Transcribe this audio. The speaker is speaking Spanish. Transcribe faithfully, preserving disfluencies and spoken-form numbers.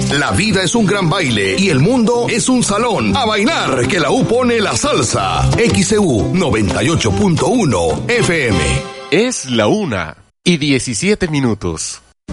La vida es un gran baile y el mundo es un salón. A bailar, que la U pone la salsa. X C U noventa y ocho punto uno F M. Es la una y diecisiete minutos.